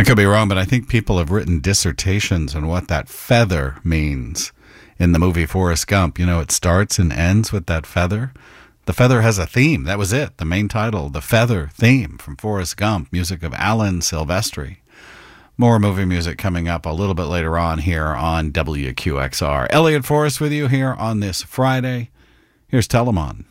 I could be wrong, but I think people have written dissertations on what that feather means in the movie Forrest Gump. You know, it starts and ends with that feather. The feather has a theme. That was it, the main title, the feather theme from Forrest Gump, music of Alan Silvestri. More movie music coming up a little bit later on here on WQXR. Elliot Forrest with you here on this Friday. Here's Telemon.